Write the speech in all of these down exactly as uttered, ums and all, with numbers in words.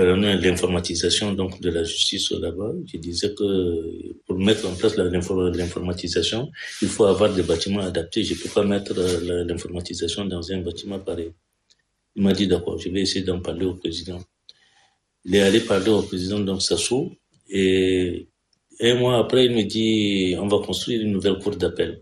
concernant l'informatisation donc de la justice là-bas. Je disais que pour mettre en place la, l'informatisation, il faut avoir des bâtiments adaptés. Je ne peux pas mettre la, l'informatisation dans un bâtiment pareil. Il m'a dit d'accord, je vais essayer d'en parler au président. Il est allé parler au président donc Sassou et un mois après, il me dit on va construire une nouvelle cour d'appel.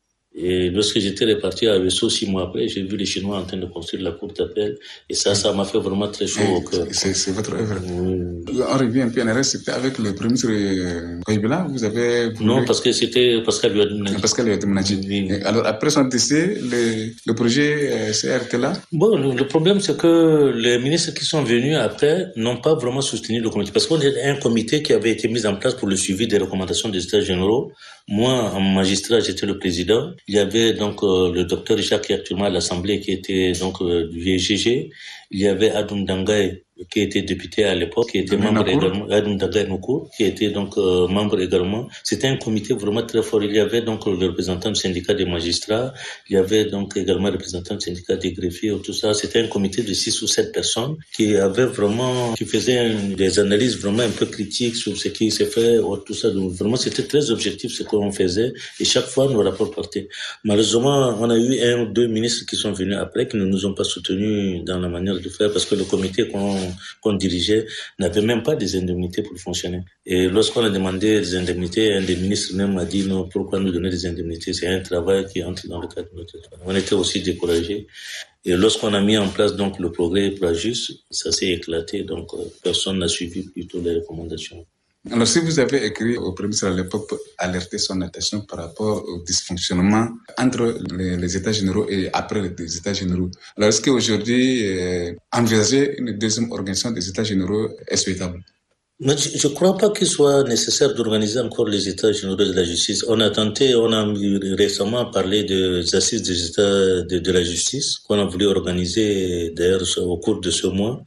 Et lorsque j'étais reparti à Avesso, six mois après, j'ai vu les Chinois en train de construire la cour d'appel. Et ça, ça m'a fait vraiment très chaud au cœur. C'est, c'est votre œuvre. Mmh. On revient un peu en arrière, c'était avec le premier ministre Koïbela, vous avez... Voulu... Non, parce que c'était Pascal Ouadoumanadji. Pascal Ouadoumanadji. Oui. Alors, après son décès, le, le projet euh, s'est arrêté là? Bon, le, le problème, c'est que les ministres qui sont venus après n'ont pas vraiment soutenu le comité. Parce qu'on était un comité qui avait été mis en place pour le suivi des recommandations des États généraux. Moi, en magistrat, j'étais le président. Il y avait donc euh, le docteur Richard qui est actuellement à l'Assemblée, qui était donc euh, du V G G. Il y avait Adoum Dangaye, qui était député à l'époque, qui était de membre également, Adoum Dangaye Noukou, qui était donc euh, membre également. C'était un comité vraiment très fort. Il y avait donc le représentant du syndicat des magistrats, il y avait donc également le représentant du syndicat des greffiers, tout ça. C'était un comité de six ou sept personnes qui avait vraiment, qui faisait un, des analyses vraiment un peu critiques sur ce qui s'est fait, tout ça. Donc vraiment, c'était très objectif ce qu'on faisait et chaque fois nos rapports partaient. Malheureusement, on a eu un ou deux ministres qui sont venus après, qui ne nous ont pas soutenus dans la manière de faire parce que le comité qu'on, qu'on dirigeait n'avait même pas des indemnités pour fonctionner. Et lorsqu'on a demandé des indemnités, un des ministres même a dit non, pourquoi nous donner des indemnités? C'est un travail qui entre dans le cadre de notre travail. On était aussi découragés. Et lorsqu'on a mis en place donc le progrès pour la justice, ça s'est éclaté. Donc personne n'a suivi plutôt les recommandations. Alors, si vous avez écrit au Premier ministre à l'époque pour alerter son attention par rapport au dysfonctionnement entre les, les États généraux et après les États généraux, alors est-ce qu'aujourd'hui, euh, envisager une deuxième organisation des États généraux est souhaitable? Mais je ne crois pas qu'il soit nécessaire d'organiser encore les États généraux de la justice. On a tenté, on a récemment parlé des assises des États de, de la justice qu'on a voulu organiser d'ailleurs au cours de ce mois.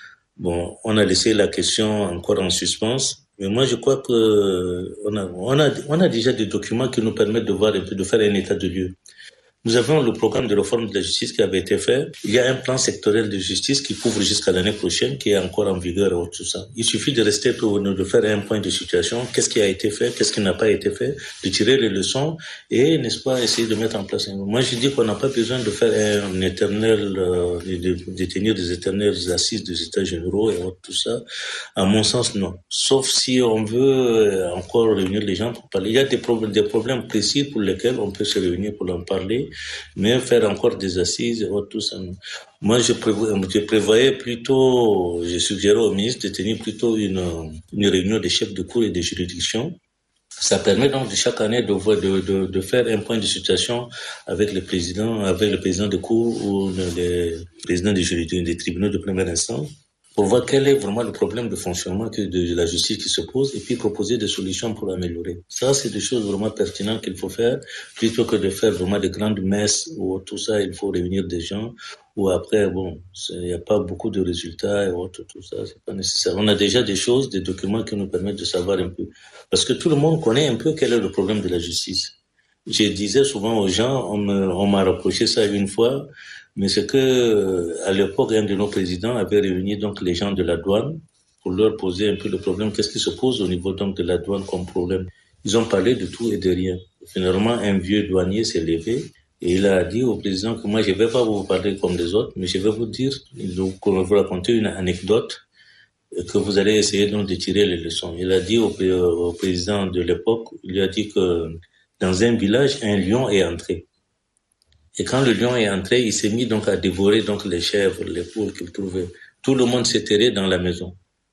Bon, on a laissé la question encore en suspens. Mais moi, je crois que on a, on a, on a déjà des documents qui nous permettent de voir un peu, de faire un état de lieu. Nous avons le programme de réforme de la justice qui avait été fait. Il y a un plan sectoriel de justice qui couvre jusqu'à l'année prochaine, qui est encore en vigueur et tout ça. Il suffit de rester pour de faire un point de situation. Qu'est-ce qui a été fait? Qu'est-ce qui n'a pas été fait? De tirer les leçons et, n'est-ce pas, essayer de mettre en place un... Moi, je dis qu'on n'a pas besoin de faire un éternel, euh, de, de tenir des éternelles assises des États généraux et tout ça. À mon sens, non. Sauf si on veut encore réunir les gens pour parler. Il y a des problèmes, des problèmes précis pour lesquels on peut se réunir pour en parler. Mais faire encore des assises et tout ça. Moi, je, prévoyais, je prévoyais plutôt, je suggérais au ministre de tenir plutôt une, une réunion des chefs de cour et de juridiction. Ça permet donc de chaque année de, de, de, de faire un point de situation avec le président, avec le président de cour ou le président des juridiction, des tribunaux de première instance, pour voir quel est vraiment le problème de fonctionnement de la justice qui se pose et puis proposer des solutions pour l'améliorer. Ça, c'est des choses vraiment pertinentes qu'il faut faire, plutôt que de faire vraiment des grandes messes où tout ça, il faut réunir des gens, où après, bon, il n'y a pas beaucoup de résultats et autres, tout ça, c'est pas nécessaire. On a déjà des choses, des documents qui nous permettent de savoir un peu. Parce que tout le monde connaît un peu quel est le problème de la justice. Je disais souvent aux gens, on, me, on m'a reproché ça une fois, mais c'est que, à l'époque, un de nos présidents avait réuni donc les gens de la douane pour leur poser un peu le problème. Qu'est-ce qui se pose au niveau donc de la douane comme problème? Ils ont parlé de tout et de rien. Finalement, un vieux douanier s'est levé et il a dit au président que moi, je vais pas vous parler comme les autres, mais je vais vous dire, je vais vous raconter une anecdote que vous allez essayer donc de tirer les leçons. Il a dit au, au président de l'époque, il lui a dit que dans un village, un lion est entré. Et quand le lion est entré, il s'est mis donc à dévorer donc les chèvres, les poules qu'il trouvait. Tout le monde s'est terré dans la maison.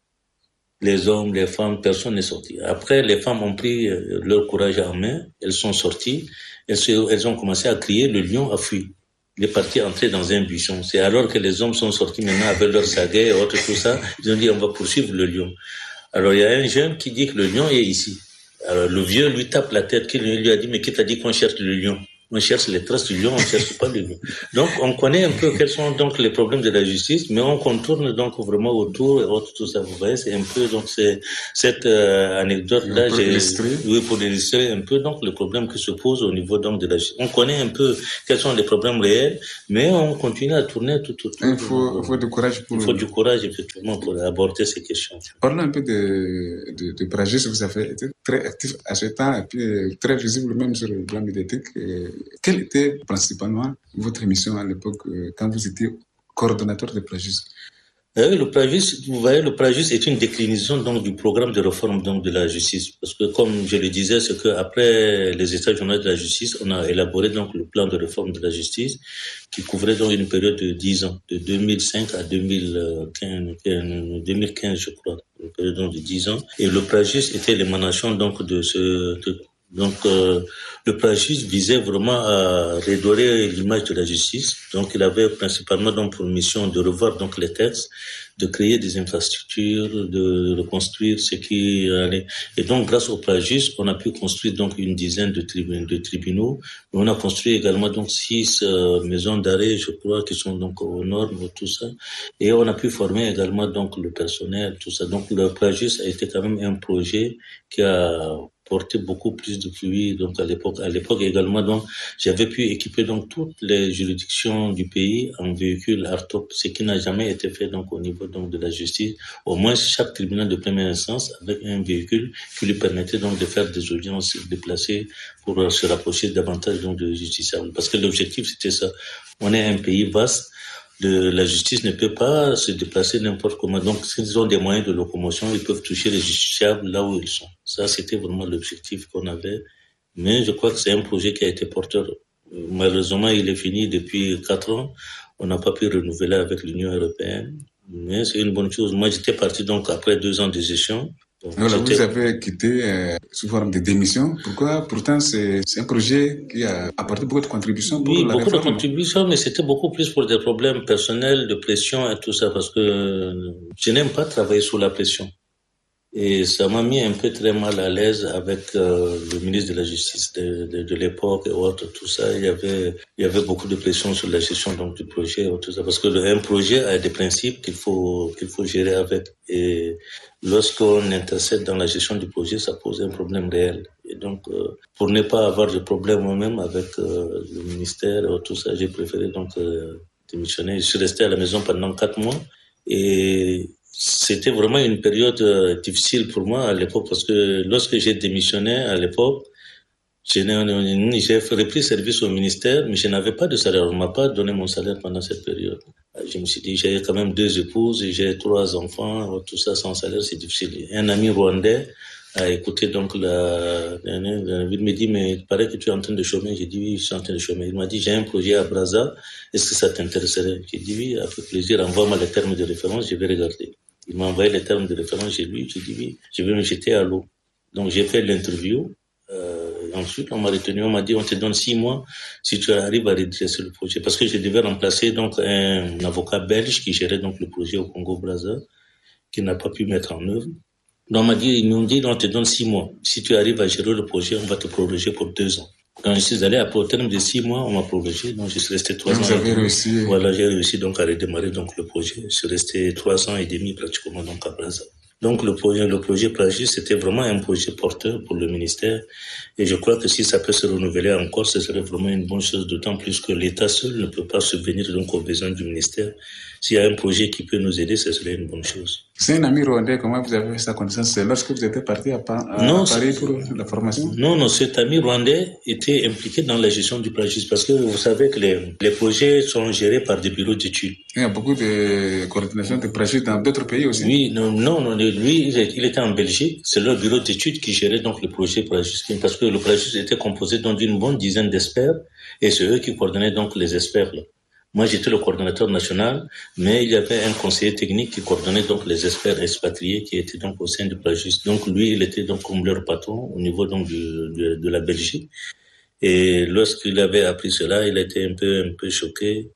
Les hommes, les femmes, personne n'est sorti. Après, les femmes ont pris leur courage en main. Elles sont sorties. Elles, se, elles ont commencé à crier. Le lion a fui. Il est parti entrer dans un buisson. C'est alors que les hommes sont sortis maintenant avec leurs saguets et autres, tout ça. Ils ont dit, on va poursuivre le lion. Alors, il y a un jeune qui dit que le lion est ici. Alors, le vieux lui tape la tête, qui lui a dit, mais qui t'a dit qu'on cherche le lion? On cherche les traces du lion, on cherche pas le lion. Donc, on connaît un peu quels sont donc les problèmes de la justice, mais on contourne donc vraiment autour et autres, tout ça. Vous voyez, c'est un peu donc c'est cette euh, anecdote-là, pour j'ai, illustrer. oui, pour illustrer un peu donc le problème qui se pose au niveau donc de la justice. On connaît un peu quels sont les problèmes réels, mais on continue à tourner tout autour. Il faut, il faut du courage pour. Il faut du courage effectivement pour aborder ces questions. Parlons un peu de de, de Pragis. Vous avez été très actif à ce temps et puis très visible même sur le plan médiatique. Quelle était principalement votre mission à l'époque quand vous étiez coordonnateur de Pragis? Euh, le Pragis, vous voyez, le Pragis est une déclinaison donc du programme de réforme donc de la justice, parce que comme je le disais, c'est que après les États généraux de la justice, on a élaboré donc le plan de réforme de la justice qui couvrait donc une période de dix ans, de deux mille cinq à deux mille quinze, je crois, une période donc de dix ans. Et le Pragis était l'émanation donc de ce de, Donc, euh, le Pragis visait vraiment à redorer l'image de la justice. Donc, il avait principalement donc pour mission de revoir donc les textes, de créer des infrastructures, de reconstruire ce qui allait. Et donc, grâce au Pragis, on a pu construire donc une dizaine de, tribunaux. De tribunaux. On a construit également donc six euh, maisons d'arrêt, je crois, qui sont donc aux normes, tout ça. Et on a pu former également donc le personnel, tout ça. Donc, le Pragis a été quand même un projet qui a porter beaucoup plus de fruits. Donc à l'époque, à l'époque également, donc j'avais pu équiper donc toutes les juridictions du pays en véhicules hardtop, ce qui n'a jamais été fait donc au niveau donc de la justice. Au moins chaque tribunal de première instance avec un véhicule qui lui permettait donc de faire des audiences déplacées pour se rapprocher davantage donc de justiciables. Parce que l'objectif c'était ça. On est un pays vaste. De, la justice ne peut pas se déplacer n'importe comment. Donc, s'ils ont des moyens de locomotion, ils peuvent toucher les justiciables là où ils sont. Ça, c'était vraiment l'objectif qu'on avait. Mais je crois que c'est un projet qui a été porteur. Malheureusement, il est fini depuis quatre ans. On n'a pas pu renouveler avec l'Union européenne. Mais c'est une bonne chose. Moi, j'étais parti donc après deux ans de gestion. Donc, voilà, vous avez quitté euh, sous forme de démission. Pourquoi? Pourtant, c'est, c'est un projet qui a apporté beaucoup de contributions pour oui, la beaucoup réforme. de contributions, mais c'était beaucoup plus pour des problèmes personnels, de pression et tout ça, parce que je n'aime pas travailler sous la pression. Et ça m'a mis un peu très mal à l'aise avec euh, le ministre de la Justice de, de, de l'époque et autres, tout ça. Il y avait, il y avait beaucoup de pression sur la gestion donc du projet, tout ça, parce que le, un projet a des principes qu'il faut qu'il faut gérer avec. Et lorsqu'on intercède dans la gestion du projet, ça pose un problème réel. Et donc, euh, pour ne pas avoir de problème moi-même avec euh, le ministère et tout ça, j'ai préféré donc euh, démissionner. Je suis resté à la maison pendant quatre mois et c'était vraiment une période euh, difficile pour moi à l'époque parce que lorsque j'ai démissionné à l'époque, j'ai, j'ai repris service au ministère, mais je n'avais pas de salaire. On ne m'a pas donné mon salaire pendant cette période. Je me suis dit, j'ai quand même deux épouses, j'ai trois enfants, tout ça sans salaire, c'est difficile. Un ami rwandais a écouté donc la, il me dit, mais il paraît que tu es en train de chômer. J'ai dit, oui, je suis en train de chômer. Il m'a dit, j'ai un projet à Brazza, est-ce que ça t'intéresserait? J'ai dit, oui, avec plaisir, envoie-moi les termes de référence, je vais regarder. Il m'a envoyé les termes de référence chez lui, j'ai dit, oui, je vais me jeter à l'eau. Donc j'ai fait l'interview. Euh, ensuite, on m'a retenu, on m'a dit, on te donne six mois si tu arrives à redresser le projet. Parce que je devais remplacer donc un avocat belge qui gérait donc le projet au Congo-Brazza, qui n'a pas pu mettre en œuvre. Donc, on m'a dit, ils m'ont dit, on te donne six mois. Si tu arrives à gérer le projet, on va te proroger pour deux ans. Quand je suis allé, après, au terme de six mois, on m'a prorogé. Donc, je suis resté trois ans. Vous avez réussi. Voilà, j'ai réussi donc à redémarrer donc le projet. Je suis resté trois ans et demi pratiquement donc à Brazza. Donc, le projet, le projet Pragis, c'était vraiment un projet porteur pour le ministère. Et je crois que si ça peut se renouveler encore, ce serait vraiment une bonne chose, d'autant plus que l'État seul ne peut pas subvenir donc aux besoins du ministère. S'il y a un projet qui peut nous aider, ce serait une bonne chose. C'est un ami rwandais, comment vous avez fait sa connaissance? C'est lorsque vous étiez parti à, à, non, à Paris pour la formation? Non, non, cet ami rwandais était impliqué dans la gestion du Pragis parce que vous savez que les, les projets sont gérés par des bureaux d'études. Il y a beaucoup de coordination de Pragis dans d'autres pays aussi. Oui, non, non, non lui, il était en Belgique. C'est leur bureau d'études qui gérait donc le projet Pragis parce que le Pragis était composé donc d'une bonne dizaine d'experts et c'est eux qui coordonnaient donc les experts là. Moi, j'étais le coordonnateur national, mais il y avait un conseiller technique qui coordonnait donc les experts expatriés qui étaient donc au sein du Pragis. Donc, lui, il était donc comme leur patron au niveau donc du, de, de la Belgique. Et lorsqu'il avait appris cela, il était un peu, un peu choqué.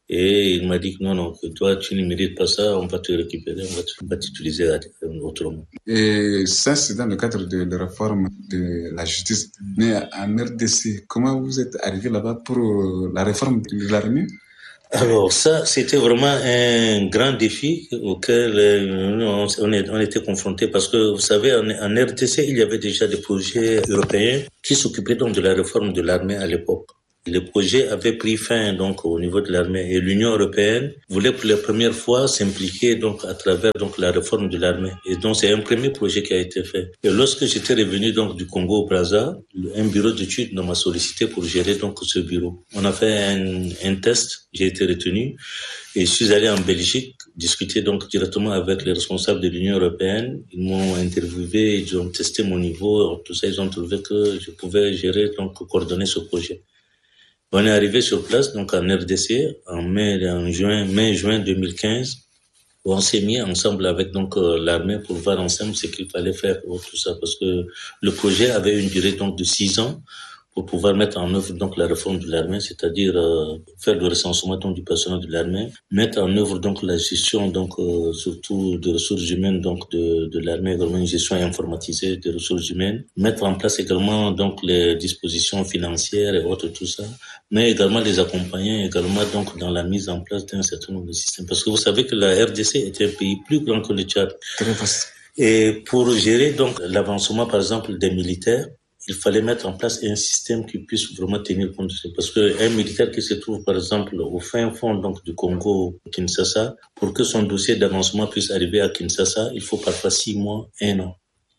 Et il m'a dit que non, non, que toi, tu ne mérites pas ça, on va te récupérer, on va, te, on va t'utiliser autrement. Et ça, c'est dans le cadre de la réforme de la justice. Mais en R D C, comment vous êtes arrivé là-bas pour la réforme de l'armée? Alors ça, c'était vraiment un grand défi auquel on, on était confronté parce que, vous savez, en, en R D C, il y avait déjà des projets européens qui s'occupaient donc de la réforme de l'armée à l'époque. Le projet avait pris fin donc au niveau de l'armée et l'Union européenne voulait pour la première fois s'impliquer donc à travers donc la réforme de l'armée. Et donc c'est un premier projet qui a été fait. Et lorsque j'étais revenu donc du Congo au Brazza, un bureau d'études m'a sollicité pour gérer donc ce bureau. On a fait un, un test, j'ai été retenu et je suis allé en Belgique discuter donc directement avec les responsables de l'Union européenne. Ils m'ont interviewé, ils ont testé mon niveau, tout ça, ils ont trouvé que je pouvais gérer donc coordonner ce projet. On est arrivé sur place, donc en R D C, en mai, en juin, mai-juin deux mille quinze. On s'est mis ensemble avec donc euh, l'armée pour voir ensemble ce qu'il fallait faire pour tout ça, parce que le projet avait une durée donc de six ans pour pouvoir mettre en œuvre donc la réforme de l'armée, c'est-à-dire euh, faire le recensement donc du personnel de l'armée, mettre en œuvre donc la gestion donc euh, surtout de ressources humaines donc de de l'armée, également une gestion informatisée des ressources humaines, mettre en place également donc les dispositions financières et autres tout ça, mais également les accompagner également donc dans la mise en place d'un certain nombre de systèmes, parce que vous savez que la R D C est un pays plus grand que le Tchad. Très vaste. Et pour gérer donc l'avancement par exemple des militaires, il fallait mettre en place un système qui puisse vraiment tenir compte de ça. Parce qu'un militaire qui se trouve, par exemple, au fin fond donc, du Congo, Kinshasa, pour que son dossier d'avancement puisse arriver à Kinshasa, il faut parfois six mois, un an.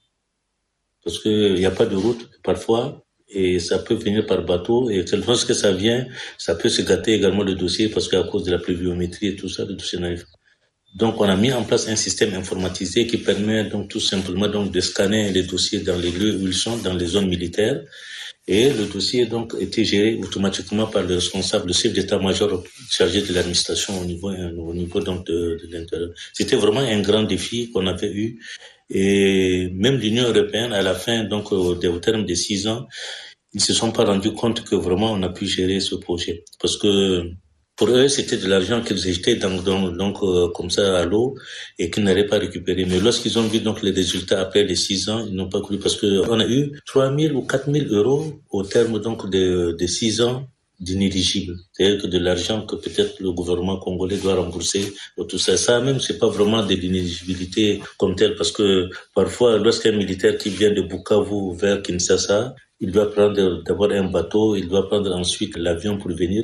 Parce qu'il n'y a pas de route, parfois, et ça peut venir par bateau, et lorsque ça vient, ça peut se gâter également le dossier, parce qu'à cause de la pluviométrie et tout ça, le dossier n'arrive pas. Donc, on a mis en place un système informatisé qui permet donc tout simplement donc de scanner les dossiers dans les lieux où ils sont, dans les zones militaires. Et le dossier donc était géré automatiquement par le responsable, le chef d'état-major chargé de l'administration au niveau, au niveau donc de, de l'intérieur. C'était vraiment un grand défi qu'on avait eu. Et même l'Union européenne, à la fin, donc au, au terme des six ans, ils se sont pas rendus compte que vraiment on a pu gérer ce projet. Parce que pour eux, c'était de l'argent qu'ils jetaient donc, donc, donc euh, comme ça à l'eau et qu'ils n'allaient pas récupérer. Mais lorsqu'ils ont vu donc les résultats après les six ans, ils n'ont pas cru parce que on a eu trois mille ou quatre mille euros au terme donc de, de six ans d'inéligible. C'est-à-dire que de l'argent que peut-être le gouvernement congolais doit rembourser ou tout ça. Ça même, c'est pas vraiment de l'inéligibilité comme telle parce que parfois, lorsqu'un militaire qui vient de Bukavu vers Kinshasa, il doit prendre d'abord un bateau, il doit prendre ensuite l'avion pour venir.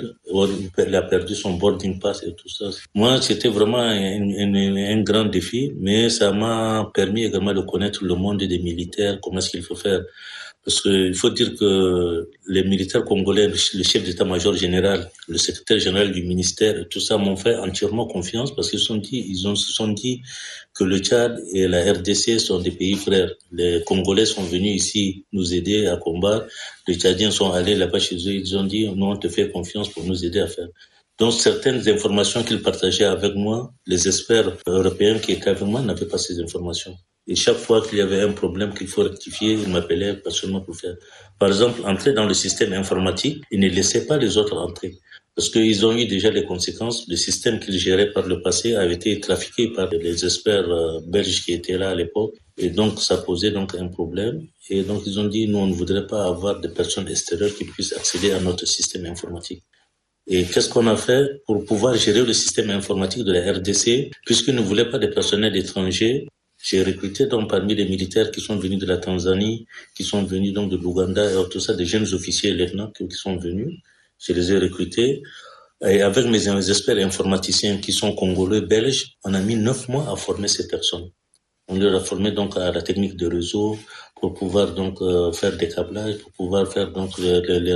Il a perdu son boarding pass et tout ça. Moi, c'était vraiment un, un, un grand défi, mais ça m'a permis également de connaître le monde des militaires, comment est-ce qu'il faut faire. Parce qu'il faut dire que les militaires congolais, le chef d'état-major général, le secrétaire général du ministère, tout ça m'ont fait entièrement confiance parce qu'ils sont dit, ils ont, se sont dit que le Tchad et la R D C sont des pays frères. Les Congolais sont venus ici nous aider à combattre. Les Tchadiens sont allés là-bas chez eux. Ils ont dit, nous, on te fait confiance pour nous aider à faire. Donc, certaines informations qu'ils partageaient avec moi, les experts européens qui étaient avec moi n'avaient pas ces informations. Et chaque fois qu'il y avait un problème qu'il faut rectifier, ils m'appelaient personnellement pour faire. Par exemple, entrer dans le système informatique, ils ne laissaient pas les autres entrer. Parce qu'ils ont eu déjà les conséquences. Le système qu'ils géraient par le passé a été trafiqué par les experts belges qui étaient là à l'époque. Et donc, ça posait donc un problème. Et donc, ils ont dit, nous, on ne voudrait pas avoir des personnes extérieures qui puissent accéder à notre système informatique. Et qu'est-ce qu'on a fait pour pouvoir gérer le système informatique de la R D C, puisqu'ils ne voulaient pas des personnels étrangers? J'ai recruté donc parmi les militaires qui sont venus de la Tanzanie, qui sont venus donc de l'Ouganda et tout ça, des jeunes officiers et lieutenants qui sont venus. Je les ai recrutés. Et avec mes experts informaticiens qui sont congolais, belges, on a mis neuf mois à former ces personnes. On leur a formé donc à la technique de réseau pour pouvoir donc euh, faire des câblages, pour pouvoir faire donc les, les, les,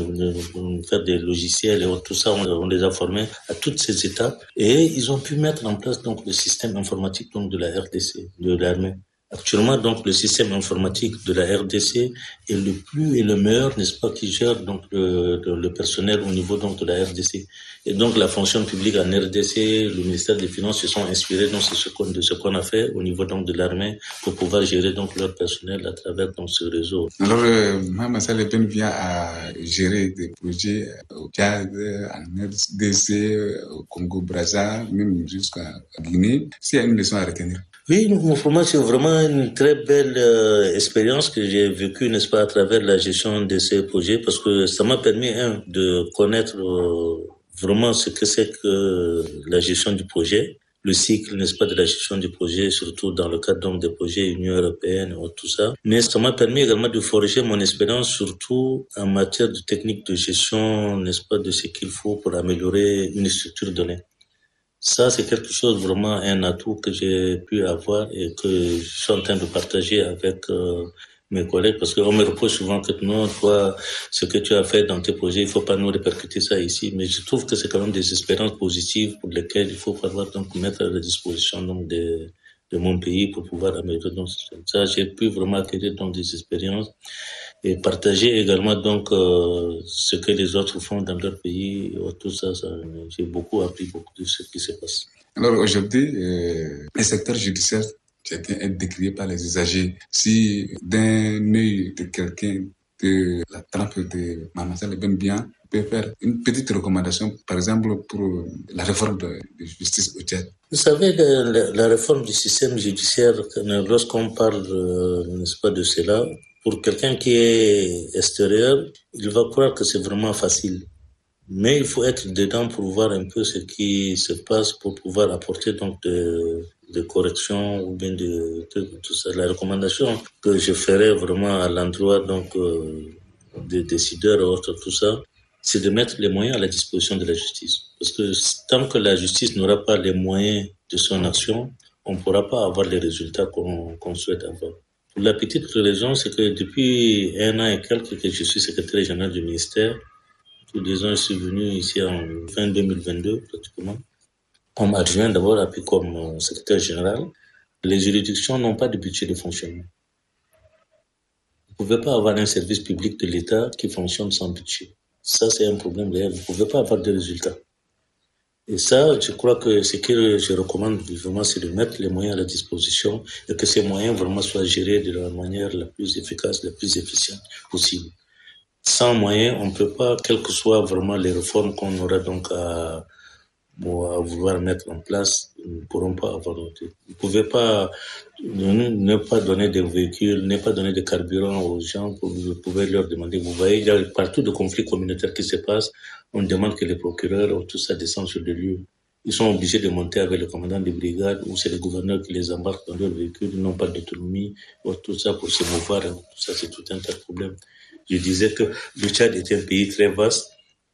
les, faire des logiciels et tout ça. On, on les a formés à toutes ces étapes et ils ont pu mettre en place donc le système informatique donc de la R D C, de l'armée. Actuellement, donc, le système informatique de la R D C est le plus et le meilleur, n'est-ce pas, qui gère donc le, le, le personnel au niveau donc de la R D C. Et donc, la fonction publique en R D C, le ministère des Finances se sont inspirés donc de ce qu'on, de ce qu'on a fait au niveau donc de l'armée pour pouvoir gérer donc leur personnel à travers donc ce réseau. Alors, euh, Mohamed Saleh Ben vient à gérer des projets au Tchad, en R D C, au Congo-Brazza, même jusqu'à Guinée. S'il y a une leçon à retenir. Oui, pour moi, c'est vraiment une très belle euh, expérience que j'ai vécue, n'est-ce pas, à travers la gestion de ces projets, parce que ça m'a permis, un, de connaître euh, vraiment ce que c'est que la gestion du projet, le cycle, n'est-ce pas, de la gestion du projet, surtout dans le cadre donc, des projets Union européenne et tout ça. Mais ça m'a permis également de forger mon expérience, surtout en matière de technique de gestion, n'est-ce pas, de ce qu'il faut pour améliorer une structure donnée. Ça, c'est quelque chose vraiment un atout que j'ai pu avoir et que je suis en train de partager avec euh, mes collègues parce qu'on me reproche souvent que non, toi, ce que tu as fait dans tes projets, il faut pas nous répercuter ça ici. Mais je trouve que c'est quand même des expériences positives pour lesquelles il faut falloir donc mettre à la disposition donc de, de mon pays pour pouvoir améliorer. Donc ça, j'ai pu vraiment acquérir donc des expériences et partager également donc euh, ce que les autres font dans leur pays. Tout ça, ça j'ai beaucoup appris beaucoup de ce qui se passe. Alors aujourd'hui, euh, le secteur judiciaire est décrié par les usagers. Si d'un œil de quelqu'un de la trempe de Mohamed Saleh Ben bien peut faire une petite recommandation, par exemple pour la réforme de, de justice au Tchad. Vous savez, la, la, la réforme du système judiciaire, lorsqu'on parle, euh, n'est-ce pas, de cela, pour quelqu'un qui est extérieur, il va croire que c'est vraiment facile. Mais il faut être dedans pour voir un peu ce qui se passe pour pouvoir apporter donc de, de corrections ou bien de, de, de tout ça. La recommandation que je ferais vraiment à l'endroit donc euh, des décideurs et autres, tout ça, c'est de mettre les moyens à la disposition de la justice. Parce que tant que la justice n'aura pas les moyens de son action, on ne pourra pas avoir les résultats qu'on, qu'on souhaite avoir. Pour la petite raison, c'est que depuis un an et quelques que je suis secrétaire général du ministère, tous les ans, je suis venu ici en fin deux mille vingt-deux, pratiquement, comme adjoint d'abord, et puis comme secrétaire général. Les juridictions n'ont pas de budget de fonctionnement. Vous ne pouvez pas avoir un service public de l'État qui fonctionne sans budget. Ça, c'est un problème réel. Vous ne pouvez pas avoir de résultats. Et ça, je crois que ce que je recommande vivement, c'est de mettre les moyens à la disposition et que ces moyens vraiment soient gérés de la manière la plus efficace, la plus efficiente possible. Sans moyens, on ne peut pas, quelles que soient vraiment les réformes qu'on aura donc à, bon, à vouloir mettre en place, nous ne pourrons pas avoir. Vous ne pouvez pas ne, ne pas donner des véhicules, ne pas donner de carburant aux gens, vous pouvez leur demander. Vous voyez, il y a partout de conflits communautaires qui se passent. On demande que les procureurs ou tout ça descendent sur le lieu. Ils sont obligés de monter avec le commandant des brigades ou c'est les gouverneurs qui les embarquent dans leurs véhicules, ils n'ont pas d'autonomie, ou tout ça pour se mouvoir, tout ça, c'est tout un tas de problèmes. Je disais que le Tchad est un pays très vaste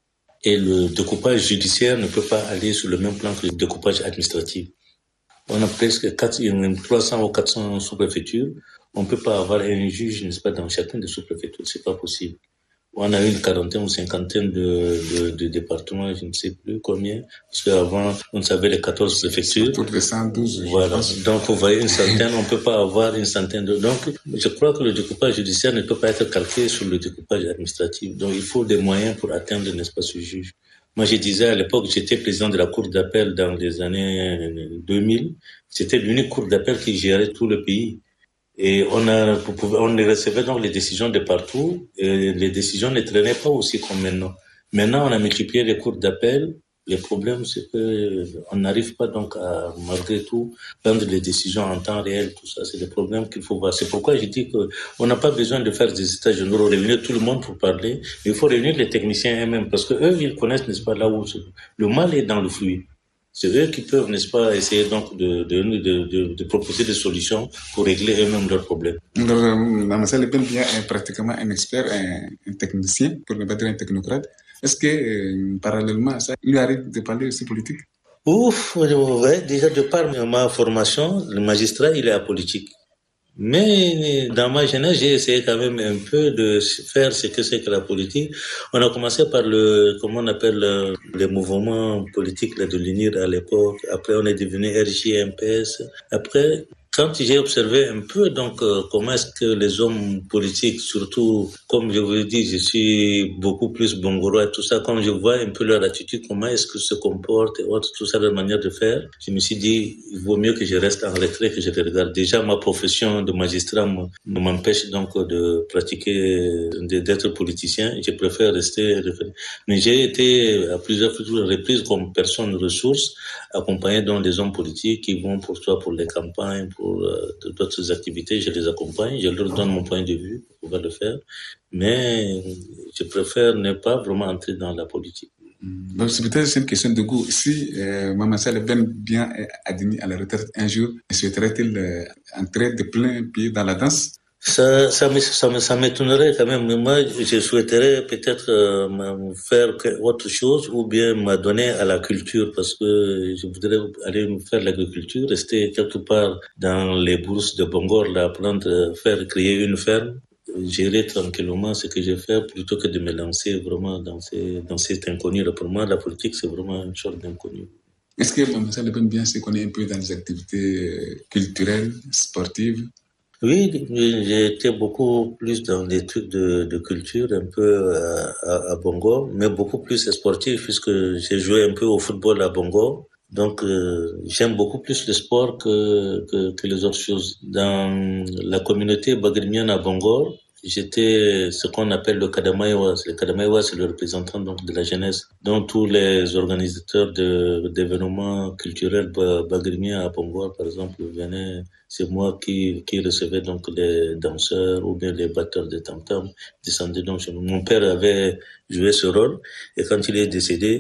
et le découpage judiciaire ne peut pas aller sur le même plan que le découpage administratif. On a presque trois cents ou quatre cents sous-préfectures. On ne peut pas avoir un juge, n'est-ce pas, dans chacune des sous-préfectures. C'est pas possible. On a une quarantaine ou cinquantaine de, de, de départements, je ne sais plus combien, parce qu'avant, on savait les quatorze préfectures. Autour de cent douze. Voilà. Donc, vous voyez, une centaine, on ne peut pas avoir une centaine de... Donc, je crois que le découpage judiciaire ne peut pas être calqué sur le découpage administratif. Donc, il faut des moyens pour atteindre, n'est-ce pas, ce juge. Moi, je disais à l'époque, j'étais président de la cour d'appel dans les années deux mille. C'était l'unique cour d'appel qui gérait tout le pays. Et on a, on recevait donc les décisions de partout, et les décisions ne traînaient pas aussi comme maintenant. Maintenant, on a multiplié les cours d'appel. Le problème, c'est que on n'arrive pas donc à, malgré tout, prendre les décisions en temps réel, tout ça. C'est des problèmes qu'il faut voir. C'est pourquoi je dis que on n'a pas besoin de faire des états généraux, réunir tout le monde pour parler. Il faut réunir les techniciens eux-mêmes, parce que eux, ils connaissent, n'est-ce pas, là où le mal est dans le flux. C'est eux qui peuvent, n'est-ce pas, essayer donc de, de, de, de, de proposer des solutions pour régler eux-mêmes leurs problèmes. Donc, Mohamed Saleh Ben bien est pratiquement un expert, un, un technicien, pour ne pas dire un technocrate. Est-ce que, euh, parallèlement à ça, il lui arrive de parler aussi politique? Ouf, ouais, déjà de par ma formation, le magistrat, il est apolitique. Mais dans ma jeunesse, j'ai essayé quand même un peu de faire ce que c'est que la politique. On a commencé par le, comment on appelle, le, les mouvements politiques là, de l'U N I R à l'époque. Après, on est devenu R J, M P S. Après, quand j'ai observé un peu donc euh, comment est-ce que les hommes politiques, surtout comme je vous l'ai dit, je suis beaucoup plus bongorois et tout ça, quand je vois un peu leur attitude, comment est-ce qu'ils se comportent et autres, tout ça, leur manière de faire, je me suis dit, il vaut mieux que je reste en retrait, que je les regarde. Déjà, ma profession de magistrat m'empêche donc de pratiquer, d'être politicien. Je préfère rester. Mais j'ai été à plusieurs reprises comme personne ressource, accompagné donc des hommes politiques qui vont pour toi pour les campagnes, pour euh, d'autres activités. Je les accompagne, je leur donne mon point de vue pour pouvoir le faire. Mais je préfère ne pas vraiment entrer dans la politique. Donc, c'est peut-être une question de goût. Si euh, Maman Sall Ben bien admis à la retraite un jour, souhaiterait-il euh, entrer de plein pied dans la danse? Ça, ça, ça, ça m'étonnerait quand même. Mais moi, je souhaiterais peut-être euh, faire autre chose ou bien m'adonner à la culture parce que je voudrais aller faire l'agriculture, rester quelque part dans les bourses de Bangor, là, apprendre, faire, créer une ferme, gérer tranquillement ce que je fais plutôt que de me lancer vraiment dans, ces, dans cet inconnu. Là, pour moi, la politique, c'est vraiment une sorte d'inconnu. Est-ce que Maman Sall Ben bien se connaît un peu dans les activités culturelles, sportives? Oui, j'ai été beaucoup plus dans des trucs de, de culture, un peu à, à, à Bongo, mais beaucoup plus sportif puisque j'ai joué un peu au football à Bongo. Donc, euh, j'aime beaucoup plus le sport que, que, que les autres choses. Dans la communauté bagrimienne à Bongo, j'étais ce qu'on appelle le Kadamaïwa. Le Kadamaïwa, c'est le représentant donc de la jeunesse. Donc, tous les organisateurs de, d'événements culturels bagrimiens à Bongo, par exemple, venaient. C'est moi qui, qui recevais donc les danseurs ou bien les batteurs de tam-tam descendaient donc chez nous. Mon père avait joué ce rôle et quand il est décédé,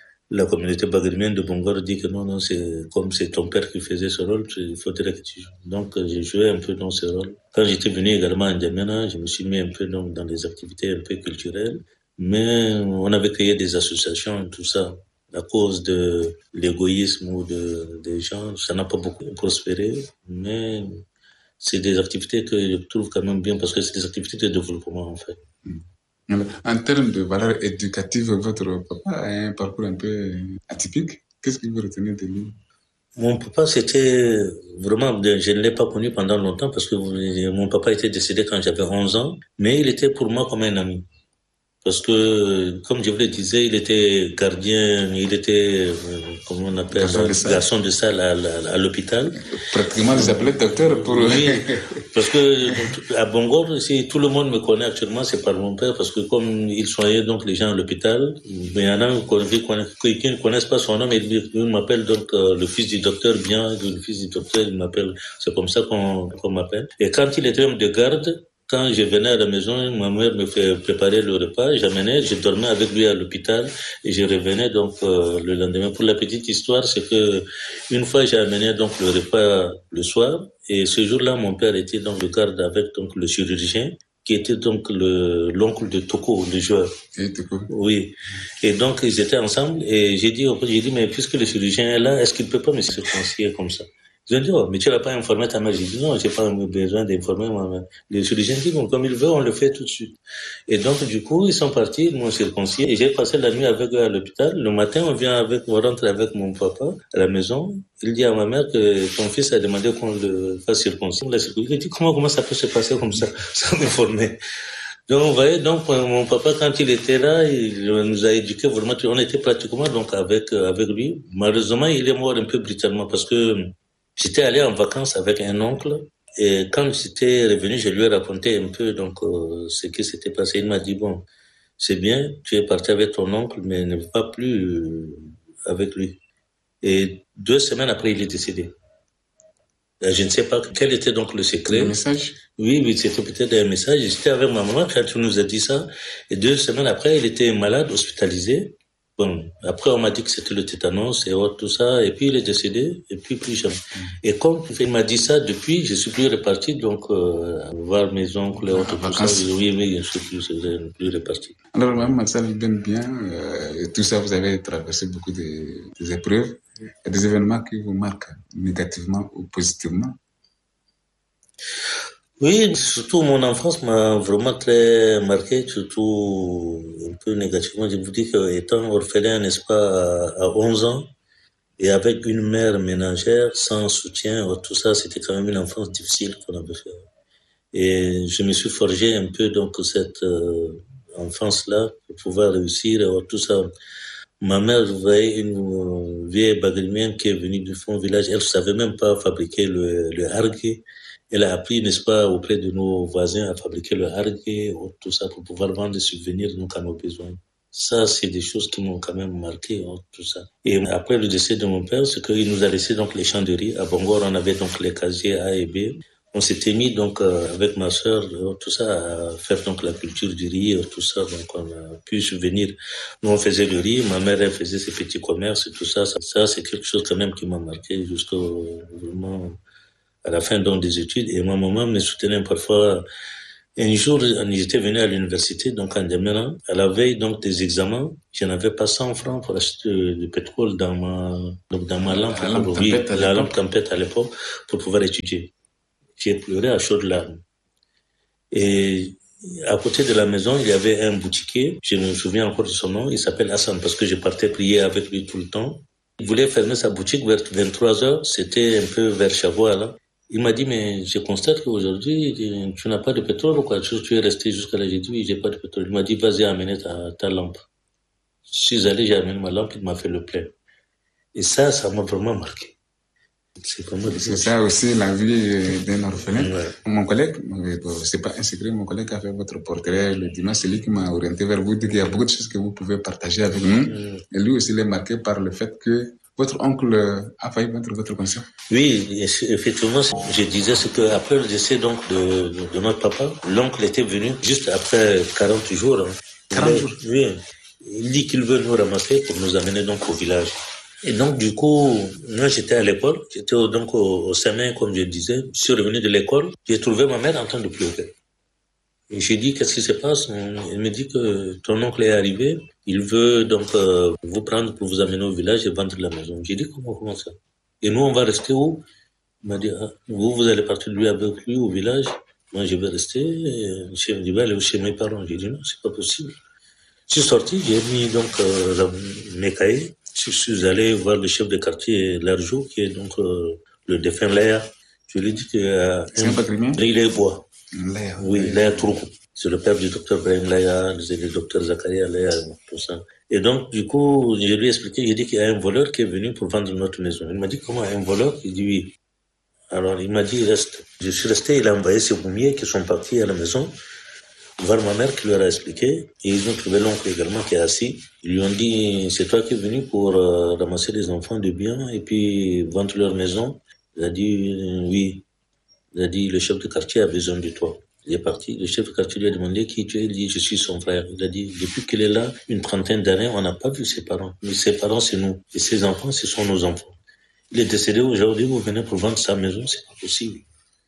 la communauté bagrimienne de Bongor dit que non, non, c'est comme c'est ton père qui faisait ce rôle, il faudrait que tu joues. Donc, j'ai joué un peu dans ce rôle. Quand j'étais venu également à N'Djamena, je me suis mis un peu donc dans les activités un peu culturelles, mais on avait créé des associations, tout ça. À cause de l'égoïsme ou de, des gens, ça n'a pas beaucoup prospéré, mais c'est des activités que je trouve quand même bien parce que c'est des activités de développement en fait. Mmh. En termes de valeur éducative, votre papa a un parcours un peu atypique. Qu'est-ce que vous retenez de lui? Mon papa, c'était vraiment, je ne l'ai pas connu pendant longtemps parce que mon papa était décédé quand j'avais onze ans, mais il était pour moi comme un ami. Parce que, comme je vous le disais, il était gardien, il était, comment on appelle, garçon de salle, garçon de salle à, à, à l'hôpital. Pratiquement, ils appelaient docteur pour... Oui, parce que à Bongor, si tout le monde me connaît actuellement, c'est par mon père, parce que comme il soignait donc les gens à l'hôpital, mais il y en a qui ne connaissent pas son nom, et il m'appelle donc euh, le fils du docteur bien, le fils du docteur, il m'appelle, c'est comme ça qu'on, qu'on m'appelle. Et quand il était homme de garde, quand je venais à la maison, ma mère me fait préparer le repas, j'amenais, je dormais avec lui à l'hôpital et je revenais donc euh, le lendemain. Pour la petite histoire, c'est que une fois j'ai amené donc le repas le soir et ce jour-là, mon père était dans le garde avec donc le chirurgien qui était donc le l'oncle de Toko, le joueur. Et Toko. Oui. Et donc ils étaient ensemble et j'ai dit, j'ai dit mais puisque le chirurgien est là, est-ce qu'il peut pas me circoncire comme ça? Je lui ai dit, oh, mais tu n'as pas informé ta mère. J'ai dit, non, j'ai pas besoin d'informer ma mère. Les chirurgiens disent, bon, comme il veut, on le fait tout de suite. Et donc, du coup, ils sont partis, ils m'ont circoncis. Et j'ai passé la nuit avec eux à l'hôpital. Le matin, on vient avec, on rentre avec mon papa à la maison. Il dit à ma mère que ton fils a demandé qu'on le fasse circoncire. On l'a circoncis. Il dit, comment, comment ça peut se passer comme ça, sans m'informer? Donc, vous voyez, donc, mon papa, quand il était là, il nous a éduqués vraiment. On était pratiquement, donc, avec, avec lui. Malheureusement, il est mort un peu brutalement parce que j'étais allé en vacances avec un oncle et quand j'étais revenu, je lui ai raconté un peu donc euh, ce qui s'était passé. Il m'a dit, bon, c'est bien, tu es parti avec ton oncle, mais ne va pas plus euh, avec lui. Et deux semaines après, il est décédé. Et je ne sais pas quel était donc le secret. Un message? Oui, oui, c'était peut-être un message. J'étais avec ma maman quand tu nous a dit ça. Et deux semaines après, il était malade, hospitalisé. Bon, après, on m'a dit que c'était le tétanos et autres, tout ça, et puis il est décédé, et puis plus jamais. Mmh. Et comme il m'a dit ça, depuis, je suis plus reparti, donc, euh, voir mes oncles et autres, tout ça. Oui, oui, je suis plus, plus reparti. Alors, Mme Sall Ben bien, euh, tout ça, vous avez traversé beaucoup de, des épreuves, et des événements qui vous marquent négativement ou positivement. Oui, surtout mon enfance m'a vraiment très marqué, surtout un peu négativement. Je vous dis qu'étant orphelin, n'est-ce pas, à onze ans, Et avec une mère ménagère, sans soutien, tout ça, c'était quand même une enfance difficile qu'on avait fait. Et je me suis forgé un peu donc cette euh, enfance-là pour pouvoir réussir et tout ça. Ma mère voyait une vieille bagrimienne qui est venue du fond village. Elle ne savait même pas fabriquer le, le hargué. Elle a appris, n'est-ce pas, auprès de nos voisins à fabriquer le hargué, tout ça pour pouvoir vendre des souvenirs donc à nos besoins. Ça, c'est des choses qui m'ont quand même marqué, tout ça. Et après le décès de mon père, c'est qu'il nous a laissé donc les champs de riz. À Bangor, on avait donc les casiers A et B. On s'était mis donc euh, avec ma sœur, euh, tout ça, à faire donc la culture du riz, euh, tout ça. Donc on a pu subvenir. Nous on faisait le riz, ma mère elle faisait ses petits commerces, tout ça. Ça, ça c'est quelque chose quand même qui m'a marqué jusqu'au vraiment à la fin donc des études. Et ma maman me soutenait parfois. Un jour, on était venu à l'université, donc en déménant, à la veille donc des examens, je n'avais pas cent francs pour acheter du pétrole dans ma donc dans ma lampe, la lampe oui, tempête à la l'époque. lampe tempête à l'époque pour pouvoir étudier. J'ai pleuré à chaudes larmes. Et à côté de la maison, il y avait un boutiquier, je me souviens encore de son nom, il s'appelle Hassan parce que je partais prier avec lui tout le temps. Il voulait fermer sa boutique vers vingt-trois heures, c'était un peu vers Chavois là. Il m'a dit, mais je constate qu'aujourd'hui, tu n'as pas de pétrole ou quoi? Tu es resté jusqu'à là. J'ai dit, oui, j'ai pas de pétrole. Il m'a dit, vas-y, amène ta, ta lampe. Je suis allé, j'ai amené ma lampe, il m'a fait le plein. Et ça, ça m'a vraiment marqué. C'est, c'est ça aussi la vie d'un orphelin. Ouais. Mon collègue, c'est pas un secret, mon collègue a fait votre portrait le dimanche, c'est lui qui m'a orienté vers vous, dit qu'il y a beaucoup de choses que vous pouvez partager avec nous. Mm. Et lui aussi, il est marqué par le fait que votre oncle a failli mettre votre conscience. Oui, effectivement, je disais ce que après le décès donc de, de notre papa, l'oncle était venu juste après quarante jours. Hein. quarante jours. Oui. Il dit qu'il veut nous ramasser pour nous amener donc au village. Et donc, du coup, moi, j'étais à l'école, j'étais au, donc au, au C M un, comme je disais. Je suis revenu de l'école, j'ai trouvé ma mère en train de pleurer. Et j'ai dit, qu'est-ce qui se passe? Elle me dit que ton oncle est arrivé, il veut donc euh, vous prendre pour vous amener au village et vendre la maison. J'ai dit, comment, comment ça? Et nous, on va rester où? Il m'a dit, ah, vous, vous allez partir lui avec lui au village. Moi, je vais rester, et je vais aller chez mes parents. J'ai dit, non, c'est pas possible. Je suis sorti, j'ai mis donc euh, mes cahiers. Je suis allé voir le chef de quartier Larjou, qui est donc euh, le défunt Léa. Je lui ai dit que euh, c'est un patrimoine. Il est bois. Léa. Oui, Léa Troukou. C'est le père du docteur Brahim Léa, c'est le docteur Zakaria Léa, tout ça. Et donc, du coup, je lui ai expliqué, j'ai dit qu'il y a un voleur qui est venu pour vendre notre maison. Il m'a dit, comment, un voleur? Il dit oui. Alors, il m'a dit, reste. Je suis resté, il a envoyé ses boumiers qui sont partis à la maison voir ma mère qui leur a expliqué, et ils ont trouvé l'oncle également qui est assis. Ils lui ont dit, c'est toi qui es venu pour euh, ramasser les enfants de bien et puis vendre leur maison. Il a dit, euh, oui. Il a dit, le chef de quartier a besoin de toi. Il est parti. Le chef de quartier lui a demandé qui tu es. Il dit, je suis son frère. Il a dit, depuis qu'il est là, une trentaine d'années, on n'a pas vu ses parents. Mais ses parents, c'est nous. Et ses enfants, ce sont nos enfants. Il est décédé aujourd'hui, vous venez pour vendre sa maison, c'est pas possible.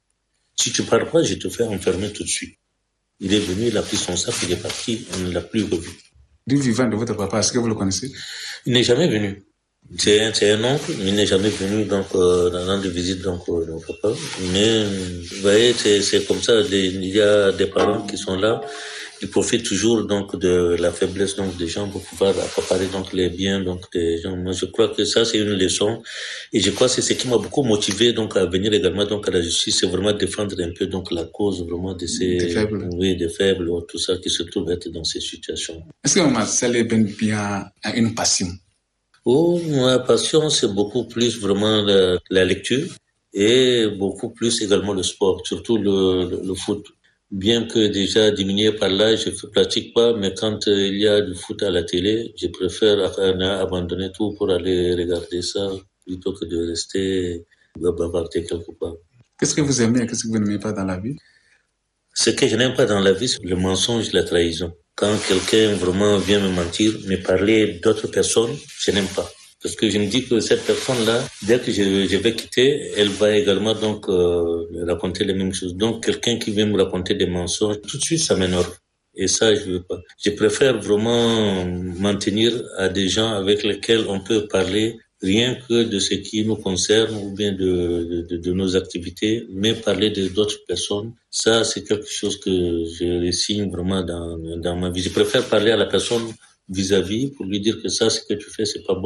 Si tu pars pas, je te fais enfermer tout de suite. Il est venu, il a pris son sac, il est parti, on ne l'a plus revu. Du vivant de votre papa, est-ce que vous le connaissez? Il n'est jamais venu. C'est un, c'est un oncle, mais il n'est jamais venu donc euh, dans rendre visite donc euh, de mon papa. Mais vous voyez, c'est, c'est comme ça. Des, il y a des parents qui sont là. Ils profitent toujours donc de la faiblesse donc des gens pour pouvoir accaparer donc les biens donc des gens. Moi, je crois que ça c'est une leçon et je crois que c'est ce qui m'a beaucoup motivé donc à venir également donc à la justice, c'est vraiment défendre un peu donc la cause vraiment de ces des faibles, oui, des faibles, tout ça qui se trouvent être dans ces situations. Est-ce que Marcel est bien a une passion? Oh, ma passion c'est beaucoup plus vraiment la, la lecture et beaucoup plus également le sport, surtout le, le, le foot. Bien que déjà diminué par l'âge, je ne pratique pas, mais quand euh, il y a du foot à la télé, je préfère abandonner tout pour aller regarder ça plutôt que de rester bavarder quelque part. Qu'est-ce que vous aimez et qu'est-ce que vous n'aimez pas dans la vie? Ce que je n'aime pas dans la vie, c'est le mensonge, la trahison. Quand quelqu'un vraiment vient me mentir, me parler d'autres personnes, je n'aime pas. Parce que je me dis que cette personne-là, dès que je, je vais quitter, elle va également donc euh, raconter les mêmes choses. Donc quelqu'un qui vient me raconter des mensonges, tout de suite ça m'énerve. Et ça, je veux pas. Je préfère vraiment m'en tenir à des gens avec lesquels on peut parler rien que de ce qui nous concerne ou bien de, de, de nos activités, mais parler de d'autres personnes, ça c'est quelque chose que je signe vraiment dans, dans ma vie. Je préfère parler à la personne vis-à-vis pour lui dire que ça, ce que tu fais, c'est pas bon.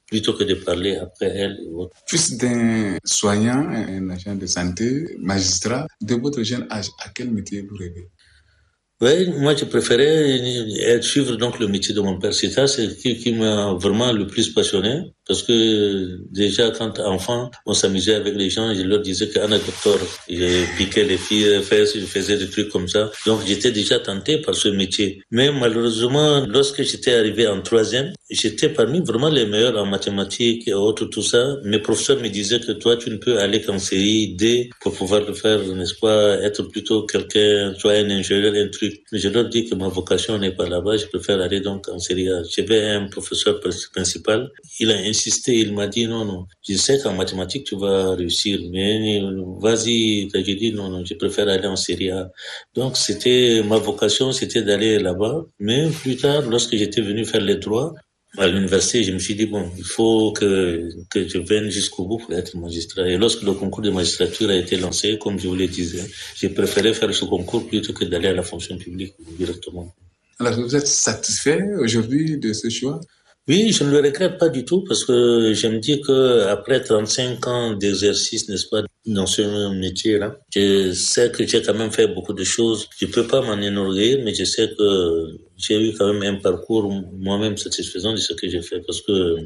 plutôt que de parler après elle. Fils d'un soignant, un agent de santé, magistrat, de votre jeune âge, à quel métier vous rêvez? Oui, moi je préférais suivre donc le métier de mon père. C'est ça, c'est ce qui, qui m'a vraiment le plus passionné. Parce que déjà quand enfant, on s'amusait avec les gens, je leur disais qu'Anna docteur, je piquais les filles, je faisais des trucs comme ça. Donc j'étais déjà tenté par ce métier. Mais malheureusement, lorsque j'étais arrivé en troisième, j'étais parmi vraiment les meilleurs en mathématiques et autres, tout ça. Mes professeurs me disaient que toi, tu ne peux aller qu'en série D pour pouvoir le faire, n'est-ce pas, être plutôt quelqu'un, soit un ingénieur, un truc. Mais je leur dis que ma vocation n'est pas là-bas, je préfère aller donc en série A. J'avais un professeur principal, il a insisté, il m'a dit non, non, je sais qu'en mathématiques tu vas réussir, mais vas-y, j'ai dit non, non, je préfère aller en série A. Donc c'était, ma vocation c'était d'aller là-bas, mais plus tard, lorsque j'étais venu faire les droits, à l'université, je me suis dit, bon, il faut que, que je vienne jusqu'au bout pour être magistrat. Et lorsque le concours de magistrature a été lancé, comme je vous le disais, j'ai préféré faire ce concours plutôt que d'aller à la fonction publique directement. Alors, vous êtes satisfait aujourd'hui de ce choix? Oui, je ne le regrette pas du tout parce que je me dis que après trente-cinq ans d'exercice, n'est-ce pas, dans ce métier-là, je sais que j'ai quand même fait beaucoup de choses. Je peux pas m'en enorgueillir, mais je sais que j'ai eu quand même un parcours moi-même satisfaisant de ce que j'ai fait parce que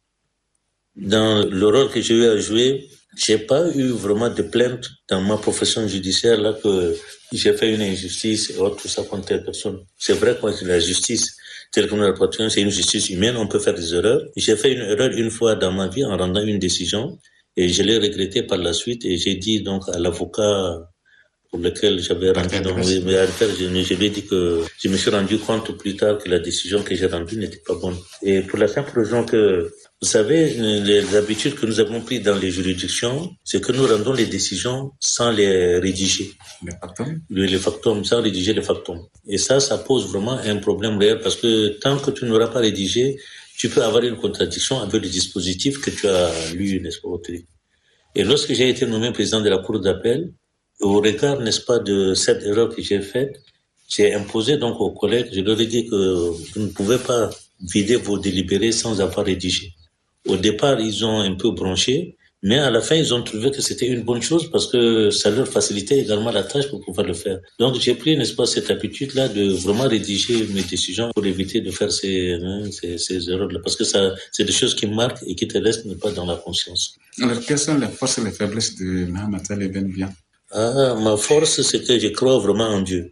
dans le rôle que j'ai eu à jouer, j'ai pas eu vraiment de plainte dans ma profession judiciaire là que j'ai fait une injustice et autre, tout ça contre telle personne. C'est vrai que la justice, telle que nous la pratiquons, c'est une justice humaine, on peut faire des erreurs. J'ai fait une erreur une fois dans ma vie en rendant une décision et je l'ai regretté par la suite et j'ai dit donc à l'avocat pour lequel j'avais rendu, donc, oui, mais à faire, je, je lui ai dit que je me suis rendu compte plus tard que la décision que j'ai rendue n'était pas bonne. Et pour la simple raison que, vous savez, les habitudes que nous avons prises dans les juridictions, c'est que nous rendons les décisions sans les rédiger. Les factums? Les, les factums, sans rédiger les factums. Et ça, ça pose vraiment un problème réel parce que tant que tu n'auras pas rédigé, tu peux avoir une contradiction avec le dispositif que tu as lu, n'est-ce pas, au téléphone. Et lorsque j'ai été nommé président de la Cour d'appel, au regard, n'est-ce pas, de cette erreur que j'ai faite, j'ai imposé donc aux collègues, je leur ai dit que vous ne pouvez pas vider vos délibérés sans avoir rédigé. Au départ, ils ont un peu bronché, mais à la fin, ils ont trouvé que c'était une bonne chose parce que ça leur facilitait également la tâche pour pouvoir le faire. Donc, j'ai pris, n'est-ce pas, cette habitude-là de vraiment rédiger mes décisions pour éviter de faire ces, hein, ces, ces erreurs-là. Parce que ça, c'est des choses qui marquent et qui te laissent ne pas dans la conscience. Alors, quelles sont les forces et les faiblesses de Mahamat Ali Ben Bien? Ah, ma force, c'est que je crois vraiment en Dieu.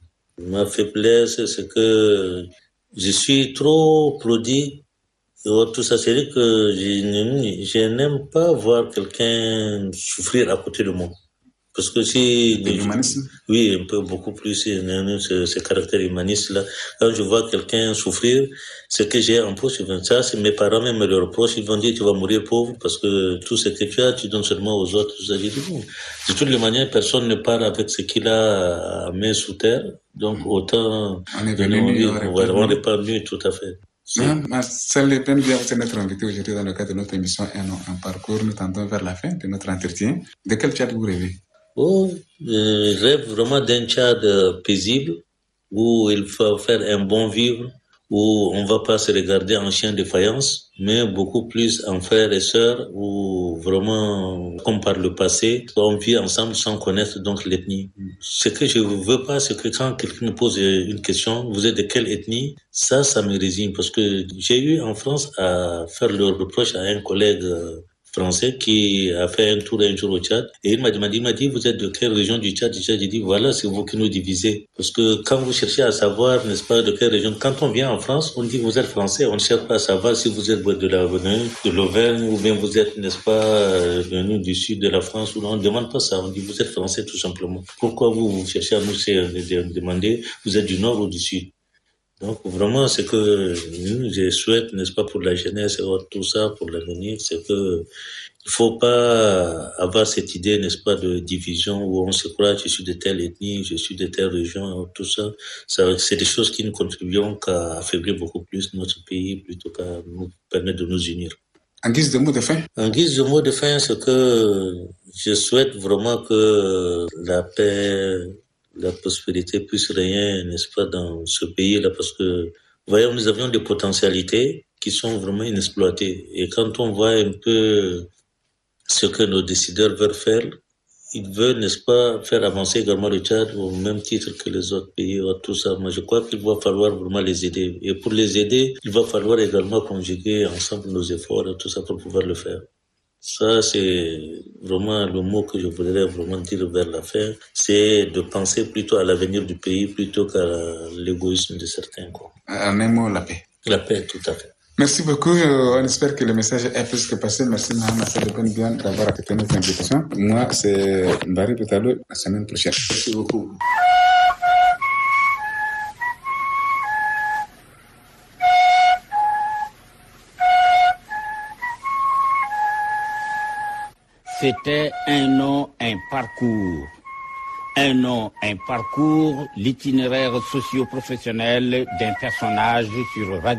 Ma faiblesse, c'est que je suis trop prodigue. Tout ça, c'est que je, je n'aime pas voir quelqu'un souffrir à côté de moi. Parce que si... L'humanisme? Oui, un peu beaucoup plus, ce, ce caractère humaniste-là. Quand je vois quelqu'un souffrir, ce que j'ai en poche, ça, c'est mes parents même me le reprochent. Ils vont dire, tu vas mourir pauvre parce que tout ce que tu as, tu donnes seulement aux autres. Tout ça, j'ai dit, bon. De toutes les manières, personne ne part avec ce qu'il a à main sous terre. Donc, autant... On est venu, on n'est pas venu, tout à fait. Marcel Ben Bien, vous êtes notre invité aujourd'hui dans le cadre de notre émission Un, un parcours. Nous tendons vers la fin de notre entretien. De quel Tchad vous rêvez? Oh, je rêve vraiment d'un Tchad paisible où il faut faire un bon vivre, où on va pas se regarder en chien de faïence, mais beaucoup plus en frères et sœurs, où vraiment, comme par le passé, on vit ensemble sans connaître donc l'ethnie. Ce que je veux pas, c'est que quand quelqu'un me pose une question, vous êtes de quelle ethnie? Ça, ça me résigne parce que j'ai eu en France à faire le reproche à un collègue français qui a fait un tour un jour au Tchad et il m'a demandé, il m'a dit, vous êtes de quelle région du Tchad? J'ai dit, voilà, c'est vous qui nous divisez. Parce que quand vous cherchez à savoir, n'est-ce pas, de quelle région, quand on vient en France, on dit, vous êtes français, on ne cherche pas à savoir si vous êtes de la de l'Auvergne ou bien vous êtes, n'est-ce pas, venu du sud de la France, ou non, on ne demande pas ça, on dit, vous êtes français tout simplement. Pourquoi vous, vous cherchez à nous demander, vous êtes du nord ou du sud? Donc vraiment, c'est que je souhaite, n'est-ce pas, pour la jeunesse et tout ça, pour l'avenir, c'est que il faut pas avoir cette idée, n'est-ce pas, de division où on se croit, je suis de telle ethnie, je suis de telle région, tout ça. Ça, c'est des choses qui ne contribuent qu'à affaiblir beaucoup plus notre pays plutôt qu'à nous permettre de nous unir. En guise de mot de fin? En guise de mot de fin, c'est que je souhaite vraiment que la paix, la prospérité puisse régner, n'est-ce pas, dans ce pays-là, parce que, voyons, nous avions des potentialités, qui sont vraiment inexploitées. Et quand on voit un peu ce que nos décideurs veulent faire, ils veulent, n'est-ce pas, faire avancer également le Tchad au même titre que les autres pays, tout ça. Moi, je crois qu'il va falloir vraiment les aider. Et pour les aider, il va falloir également conjuguer ensemble nos efforts et tout ça pour pouvoir le faire. Ça, c'est vraiment le mot que je voudrais vraiment dire vers la fin. C'est de penser plutôt à l'avenir du pays plutôt qu'à l'égoïsme de certains, quoi. En un mot, la paix. La paix, tout à fait. Merci beaucoup. On espère que le message est plus que passé. Merci, Mohamed Salibane, d'avoir accepté notre invitation. Moi, c'est Mbari Petalo. La semaine prochaine. Merci beaucoup. C'était un nom, un parcours. Un nom, un parcours, l'itinéraire socio-professionnel d'un personnage sur Radio